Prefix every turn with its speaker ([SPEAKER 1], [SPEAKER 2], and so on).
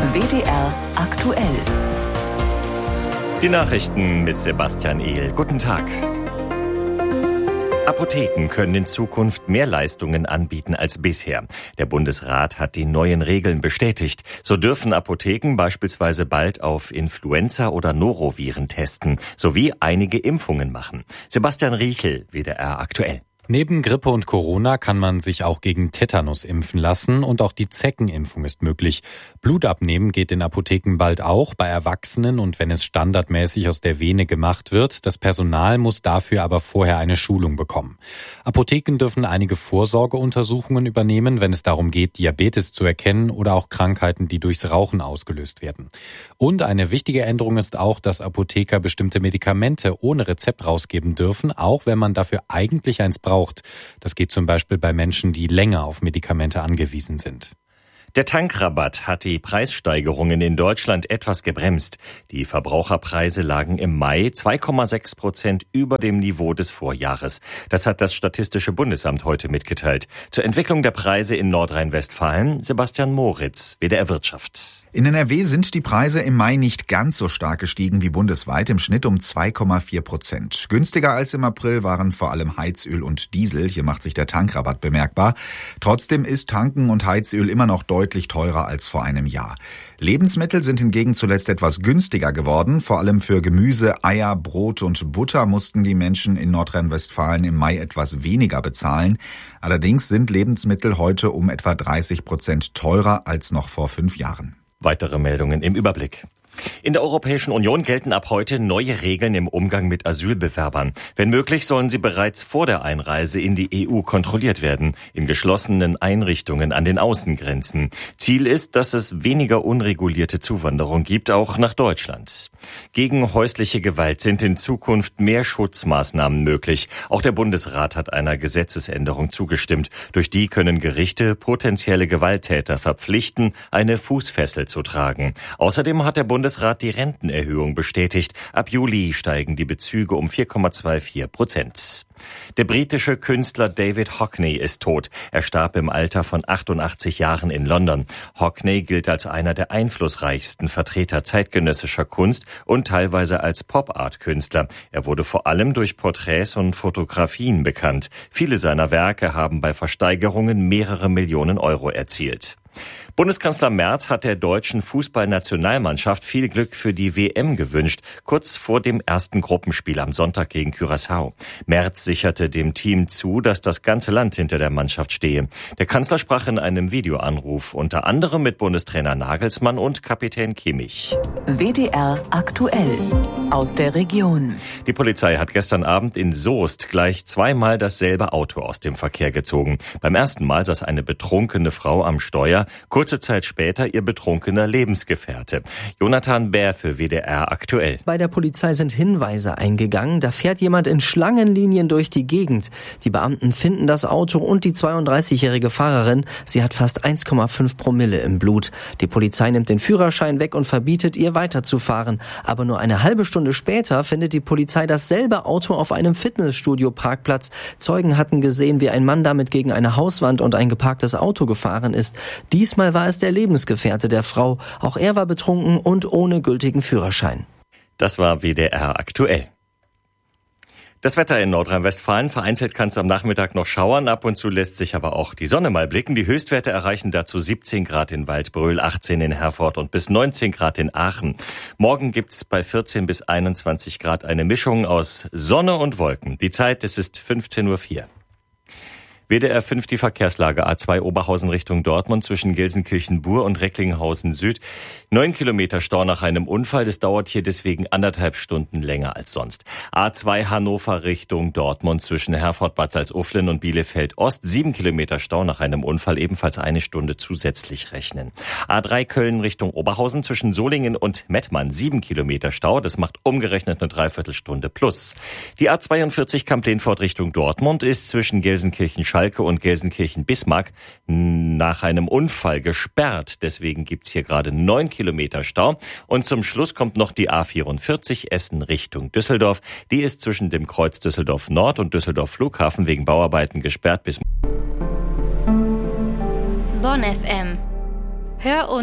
[SPEAKER 1] WDR aktuell.
[SPEAKER 2] Die Nachrichten mit Sebastian Ehl. Guten Tag. Apotheken können in Zukunft mehr Leistungen anbieten als bisher. Der Bundesrat hat die neuen Regeln bestätigt. So dürfen Apotheken beispielsweise bald auf Influenza- oder Noroviren testen, sowie einige Impfungen machen. Sebastian Riechel, WDR aktuell.
[SPEAKER 3] Neben Grippe und Corona kann man sich auch gegen Tetanus impfen lassen und auch die Zeckenimpfung ist möglich. Blut abnehmen geht in Apotheken bald auch, bei Erwachsenen und wenn es standardmäßig aus der Vene gemacht wird. Das Personal muss dafür aber vorher eine Schulung bekommen. Apotheken dürfen einige Vorsorgeuntersuchungen übernehmen, wenn es darum geht, Diabetes zu erkennen oder auch Krankheiten, die durchs Rauchen ausgelöst werden. Und eine wichtige Änderung ist auch, dass Apotheker bestimmte Medikamente ohne Rezept rausgeben dürfen, auch wenn man dafür eigentlich eins braucht. Das geht zum Beispiel bei Menschen, die länger auf Medikamente angewiesen sind.
[SPEAKER 2] Der Tankrabatt hat die Preissteigerungen in Deutschland etwas gebremst. Die Verbraucherpreise lagen im Mai 2,6% über dem Niveau des Vorjahres. Das hat das Statistische Bundesamt heute mitgeteilt. Zur Entwicklung der Preise in Nordrhein-Westfalen Sebastian Moritz, WDR Wirtschaft.
[SPEAKER 4] In NRW sind die Preise im Mai nicht ganz so stark gestiegen wie bundesweit, im Schnitt um 2,4%. Günstiger als im April waren vor allem Heizöl und Diesel. Hier macht sich der Tankrabatt bemerkbar. Trotzdem ist Tanken und Heizöl immer noch deutlich teurer als vor einem Jahr. Lebensmittel sind hingegen zuletzt etwas günstiger geworden. Vor allem für Gemüse, Eier, Brot und Butter mussten die Menschen in Nordrhein-Westfalen im Mai etwas weniger bezahlen. Allerdings sind Lebensmittel heute um etwa 30% teurer als noch vor 5 Jahren.
[SPEAKER 2] Weitere Meldungen im Überblick. In der Europäischen Union gelten ab heute neue Regeln im Umgang mit Asylbewerbern. Wenn möglich, sollen sie bereits vor der Einreise in die EU kontrolliert werden, in geschlossenen Einrichtungen an den Außengrenzen. Ziel ist, dass es weniger unregulierte Zuwanderung gibt, auch nach Deutschland. Gegen häusliche Gewalt sind in Zukunft mehr Schutzmaßnahmen möglich. Auch der Bundesrat hat einer Gesetzesänderung zugestimmt. Durch die können Gerichte potenzielle Gewalttäter verpflichten, eine Fußfessel zu tragen. Außerdem hat der Bundesrat die Rentenerhöhung bestätigt. Ab Juli steigen die Bezüge um 4,24%. Der britische Künstler David Hockney ist tot. Er starb im Alter von 88 Jahren in London. Hockney gilt als einer der einflussreichsten Vertreter zeitgenössischer Kunst und teilweise als Pop-Art-Künstler. Er wurde vor allem durch Porträts und Fotografien bekannt. Viele seiner Werke haben bei Versteigerungen mehrere Millionen Euro erzielt. Bundeskanzler Merz hat der deutschen Fußballnationalmannschaft viel Glück für die WM gewünscht, kurz vor dem ersten Gruppenspiel am Sonntag gegen Curaçao. Merz sicherte dem Team zu, dass das ganze Land hinter der Mannschaft stehe. Der Kanzler sprach in einem Videoanruf unter anderem mit Bundestrainer Nagelsmann und Kapitän Kimmich.
[SPEAKER 1] WDR aktuell aus der Region.
[SPEAKER 2] Die Polizei hat gestern Abend in Soest gleich zweimal dasselbe Auto aus dem Verkehr gezogen. Beim ersten Mal saß eine betrunkene Frau am Steuer, kurze Zeit später ihr betrunkener Lebensgefährte. Jonathan Bär für WDR aktuell.
[SPEAKER 5] Bei der Polizei sind Hinweise eingegangen. Da fährt jemand in Schlangenlinien durch die Gegend. Die Beamten finden das Auto und die 32-jährige Fahrerin. Sie hat fast 1,5 Promille im Blut. Die Polizei nimmt den Führerschein weg und verbietet ihr weiterzufahren. Aber nur eine halbe Stunde später findet die Polizei dasselbe Auto auf einem Fitnessstudio-Parkplatz. Zeugen hatten gesehen, wie ein Mann damit gegen eine Hauswand und ein geparktes Auto gefahren ist. Diesmal war es der Lebensgefährte der Frau. Auch er war betrunken und ohne gültigen Führerschein.
[SPEAKER 2] Das war WDR aktuell. Das Wetter in Nordrhein-Westfalen. Vereinzelt kann es am Nachmittag noch schauern. Ab und zu lässt sich aber auch die Sonne mal blicken. Die Höchstwerte erreichen dazu 17 Grad in Waldbröl, 18 in Herford und bis 19 Grad in Aachen. Morgen gibt's bei 14 bis 21 Grad eine Mischung aus Sonne und Wolken. Die Zeit, es ist 15:04 Uhr. WDR 5 die Verkehrslage. A2 Oberhausen Richtung Dortmund zwischen Gelsenkirchen-Bur und Recklinghausen Süd. 9 Kilometer Stau nach einem Unfall. Das dauert hier deswegen 1,5 Stunden länger als sonst. A2 Hannover Richtung Dortmund zwischen Herford-Bad Salzuflen und Bielefeld Ost. 7 Kilometer Stau nach einem Unfall. Ebenfalls 1 Stunde zusätzlich rechnen. A3 Köln Richtung Oberhausen zwischen Solingen und Mettmann. 7 Kilometer Stau. Das macht umgerechnet eine Dreiviertelstunde plus. Die A42 Kamp-Lehmfort Richtung Dortmund ist zwischen Gelsenkirchen-Schalke und Gelsenkirchen-Bismarck nach einem Unfall gesperrt. Deswegen gibt's hier gerade 9 Kilometer Stau. Und zum Schluss kommt noch die A44 Essen Richtung Düsseldorf. Die ist zwischen dem Kreuz Düsseldorf Nord und Düsseldorf Flughafen wegen Bauarbeiten gesperrt bis
[SPEAKER 6] Bonn FM. Hör